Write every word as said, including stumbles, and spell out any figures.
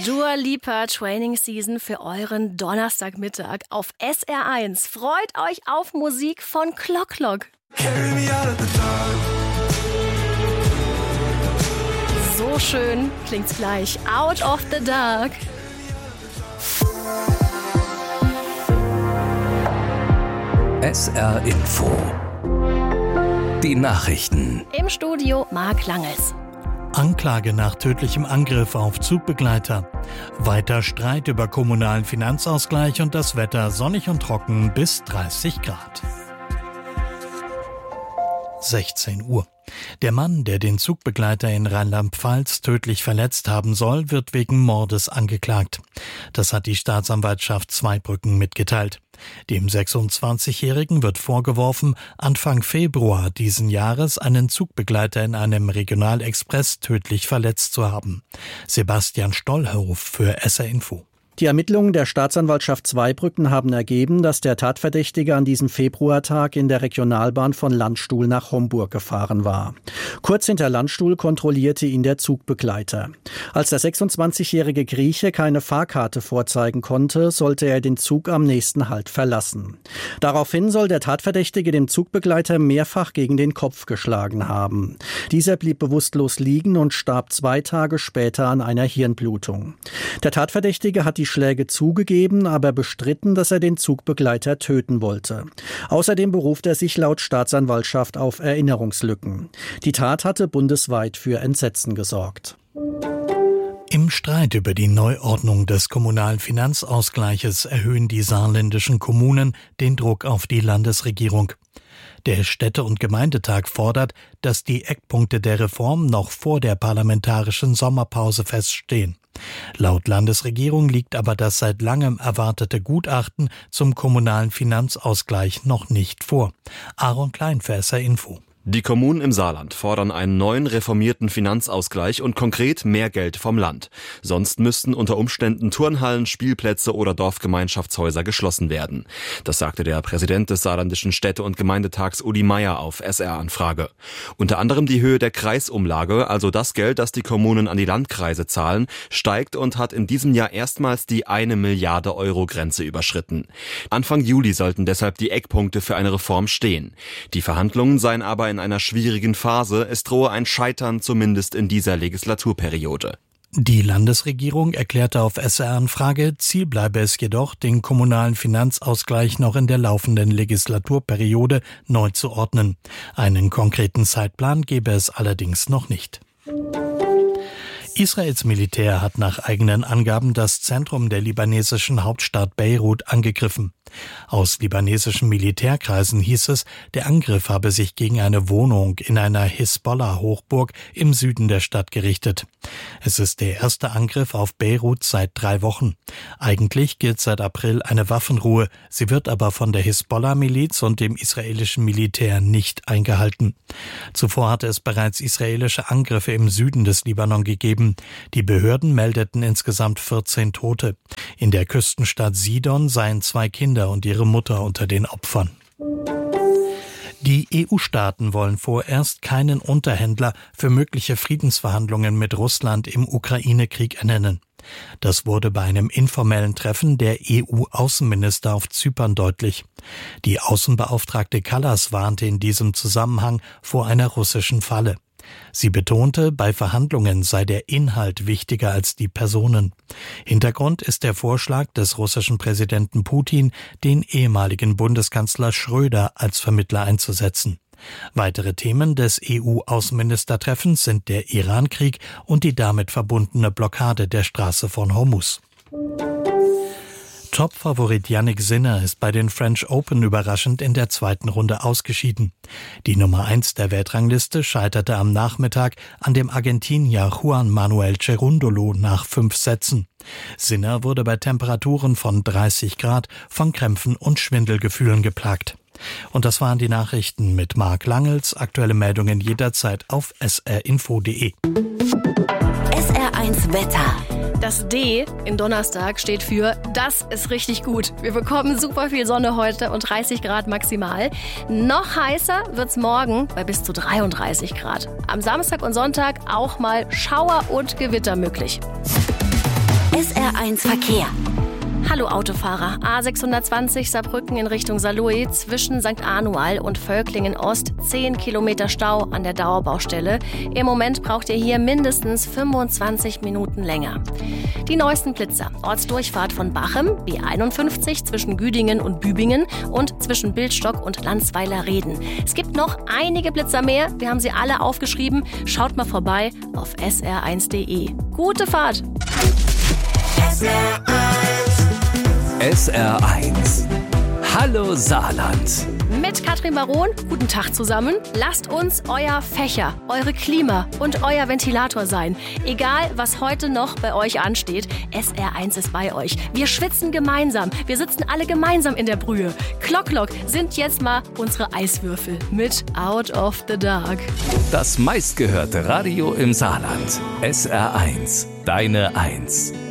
Dua Lipa Training Season für euren Donnerstagmittag auf S R eins. Freut euch auf Musik von Clock Clock. So schön klingt's gleich. Out of the Dark. S R Info. Die Nachrichten. Im Studio Marc Langels. Anklage nach tödlichem Angriff auf Zugbegleiter. Weiter Streit über kommunalen Finanzausgleich und das Wetter sonnig und trocken bis dreißig Grad. sechzehn Uhr. Der Mann, der den Zugbegleiter in Rheinland-Pfalz tödlich verletzt haben soll, wird wegen Mordes angeklagt. Das hat die Staatsanwaltschaft Zweibrücken mitgeteilt. Dem sechsundzwanzigjährigen wird vorgeworfen, Anfang Februar diesen Jahres einen Zugbegleiter in einem Regionalexpress tödlich verletzt zu haben. Sebastian Stollhoff für S R Info. Die Ermittlungen der Staatsanwaltschaft Zweibrücken haben ergeben, dass der Tatverdächtige an diesem Februartag in der Regionalbahn von Landstuhl nach Homburg gefahren war. Kurz hinter Landstuhl kontrollierte ihn der Zugbegleiter. Als der sechsundzwanzigjährige Grieche keine Fahrkarte vorzeigen konnte, sollte er den Zug am nächsten Halt verlassen. Daraufhin soll der Tatverdächtige dem Zugbegleiter mehrfach gegen den Kopf geschlagen haben. Dieser blieb bewusstlos liegen und starb zwei Tage später an einer Hirnblutung. Der Tatverdächtige hat die Schläge zugegeben, aber bestritten, dass er den Zugbegleiter töten wollte. Außerdem beruft er sich laut Staatsanwaltschaft auf Erinnerungslücken. Die Tat hatte bundesweit für Entsetzen gesorgt. Im Streit über die Neuordnung des kommunalen Finanzausgleiches erhöhen die saarländischen Kommunen den Druck auf die Landesregierung. Der Städte- und Gemeindetag fordert, dass die Eckpunkte der Reform noch vor der parlamentarischen Sommerpause feststehen. Laut Landesregierung liegt aber das seit langem erwartete Gutachten zum kommunalen Finanzausgleich noch nicht vor. Aaron Klein für S R Info. Die Kommunen im Saarland fordern einen neuen reformierten Finanzausgleich und konkret mehr Geld vom Land. Sonst müssten unter Umständen Turnhallen, Spielplätze oder Dorfgemeinschaftshäuser geschlossen werden. Das sagte der Präsident des saarländischen Städte- und Gemeindetags Uli Meier auf S R-Anfrage. Unter anderem die Höhe der Kreisumlage, also das Geld, das die Kommunen an die Landkreise zahlen, steigt und hat in diesem Jahr erstmals die eine Milliarde Euro Grenze überschritten. Anfang Juli sollten deshalb die Eckpunkte für eine Reform stehen. Die Verhandlungen seien aber in in einer schwierigen Phase. Es drohe ein Scheitern, zumindest in dieser Legislaturperiode. Die Landesregierung erklärte auf S R-Anfrage, Ziel bleibe es jedoch, den kommunalen Finanzausgleich noch in der laufenden Legislaturperiode neu zu ordnen. Einen konkreten Zeitplan gebe es allerdings noch nicht. Israels Militär hat nach eigenen Angaben das Zentrum der libanesischen Hauptstadt Beirut angegriffen. Aus libanesischen Militärkreisen hieß es, der Angriff habe sich gegen eine Wohnung in einer Hisbollah-Hochburg im Süden der Stadt gerichtet. Es ist der erste Angriff auf Beirut seit drei Wochen. Eigentlich gilt seit April eine Waffenruhe, sie wird aber von der Hisbollah-Miliz und dem israelischen Militär nicht eingehalten. Zuvor hatte es bereits israelische Angriffe im Süden des Libanon gegeben. Die Behörden meldeten insgesamt vierzehn Tote. In der Küstenstadt Sidon seien zwei Kinder und ihre Mutter unter den Opfern. Die E U-Staaten wollen vorerst keinen Unterhändler für mögliche Friedensverhandlungen mit Russland im Ukraine-Krieg ernennen. Das wurde bei einem informellen Treffen der E U-Außenminister auf Zypern deutlich. Die Außenbeauftragte Kallas warnte in diesem Zusammenhang vor einer russischen Falle. Sie betonte, bei Verhandlungen sei der Inhalt wichtiger als die Personen. Hintergrund ist der Vorschlag des russischen Präsidenten Putin, den ehemaligen Bundeskanzler Schröder als Vermittler einzusetzen. Weitere Themen des E U-Außenministertreffens sind der Iran-Krieg und die damit verbundene Blockade der Straße von Hormuz. Top-Favorit Jannik Sinner ist bei den French Open überraschend in der zweiten Runde ausgeschieden. Die Nummer eins der Weltrangliste scheiterte am Nachmittag an dem Argentinier Juan Manuel Cerundolo nach fünf Sätzen. Sinner wurde bei Temperaturen von dreißig Grad von Krämpfen und Schwindelgefühlen geplagt. Und das waren die Nachrichten mit Marc Langels. Aktuelle Meldungen jederzeit auf s r info punkt d e. S R eins Wetter. Das D in Donnerstag steht für, das ist richtig gut. Wir bekommen super viel Sonne heute und dreißig Grad maximal. Noch heißer wird's morgen bei bis zu dreiunddreißig Grad. Am Samstag und Sonntag auch mal Schauer und Gewitter möglich. S R eins Verkehr. Hallo Autofahrer, A sechshundertzwanzig Saarbrücken in Richtung Saarlouis zwischen Sankt Anual und Völklingen Ost, zehn Kilometer Stau an der Dauerbaustelle. Im Moment braucht ihr hier mindestens fünfundzwanzig Minuten länger. Die neuesten Blitzer, Ortsdurchfahrt von Bachem, B einundfünfzig zwischen Güdingen und Bübingen und zwischen Bildstock und Landsweiler-Reden. Es gibt noch einige Blitzer mehr, wir haben sie alle aufgeschrieben. Schaut mal vorbei auf S R eins punkt de. Gute Fahrt! S R eins. S R eins. Hallo Saarland. Mit Katrin Baron, guten Tag zusammen. Lasst uns euer Fächer, eure Klima und euer Ventilator sein. Egal, was heute noch bei euch ansteht, S R eins ist bei euch. Wir schwitzen gemeinsam. Wir sitzen alle gemeinsam in der Brühe. Klock, Klock sind jetzt mal unsere Eiswürfel mit Out of the Dark. Das meistgehörte Radio im Saarland. S R eins. Deine Eins.